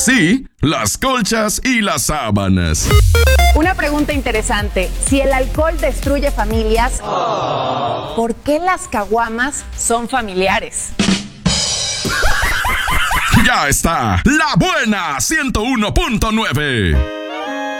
así las colchas y las sábanas. Una pregunta interesante. Si el alcohol destruye familias, ¿por qué las caguamas son familiares? Ya está, La Buena 101.9.